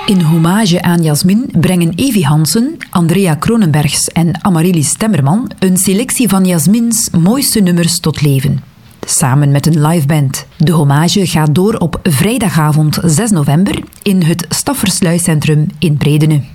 In hommage aan Jasmin brengen Evi Hansen, Andrea Kronenbergs en Amaryllis Temmerman een selectie van Jasmins mooiste nummers tot leven. Samen met een liveband. De hommage gaat door op vrijdagavond 6 november in het Staffersluiscentrum in Bredene.